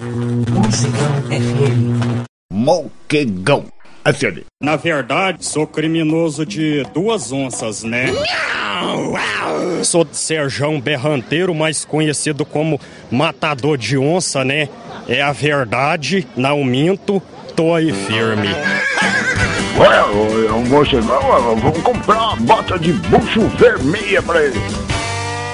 Mocegão FM. Mocegão FM. Na verdade, sou criminoso de 2 onças, né? Sou de Serjão Berranteiro, mais conhecido como Matador de Onça, né? É a verdade, não minto, tô aí firme. Ué, o Mocegão, vamos comprar uma bota de bucho vermelha pra ele.